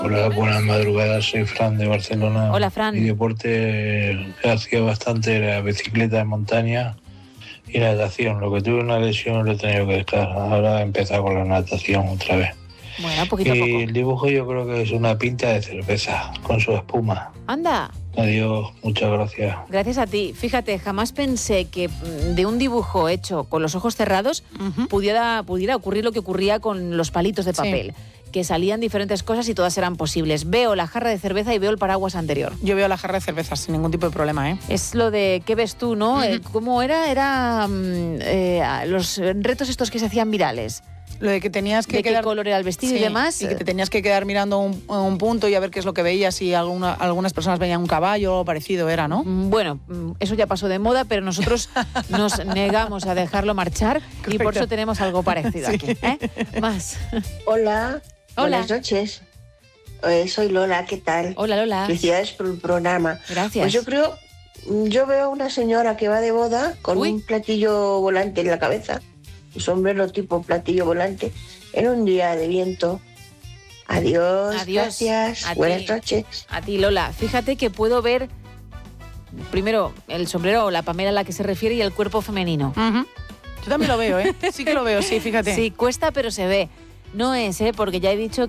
Hola, buenas madrugadas, soy Fran de Barcelona. Hola, Fran. Mi deporte que hacía bastante era bicicleta de montaña y natación. Lo que tuve una lesión lo he tenido que dejar. Ahora he empezado con la natación otra vez. Bueno, poquito a Y poco. el dibujo yo creo que es una pinta de cerveza con su espuma. Anda. Adiós, muchas gracias. Gracias a ti. Fíjate, jamás pensé que de un dibujo hecho con los ojos cerrados pudiera ocurrir lo que ocurría con los palitos de papel. Sí. Que salían diferentes cosas y todas eran posibles. Veo la jarra de cerveza y veo el paraguas anterior. Yo veo la jarra de cerveza sin ningún tipo de problema, ¿eh? Es lo de ¿qué ves tú, no? ¿Cómo era? Era los retos estos que se hacían virales. Lo de que tenías que de quedar... qué color era el vestido y demás. Y que te tenías que quedar mirando un punto y a ver qué es lo que veías, y algunas personas veían un caballo o parecido, era, ¿no? Bueno, eso ya pasó de moda, pero nosotros nos negamos a dejarlo marchar. Correcto. Y por eso tenemos algo parecido aquí. Más. Hola. Buenas noches. Soy Lola, ¿qué tal? Hola, Lola. Felicidades por el programa. Gracias. Pues yo veo a una señora que va de boda con un platillo volante en la cabeza, un sombrero tipo platillo volante, en un día de viento. Adiós. Gracias. Buenas noches. A ti, Lola. Fíjate que puedo ver primero el sombrero o la Pamela a la que se refiere y el cuerpo femenino. Yo también lo veo, ¿eh? Sí que lo veo, sí, fíjate. Sí, cuesta, pero se ve. No es, porque ya he dicho